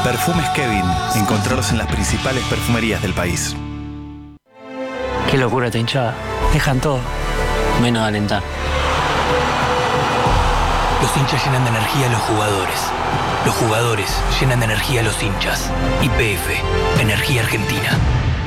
Perfumes Kevin. Encontrarlos en las principales perfumerías del país. Qué locura esta hinchada. Dejan todo, menos alentar. Los hinchas llenan de energía a los jugadores. Los jugadores llenan de energía a los hinchas. YPF, Energía Argentina.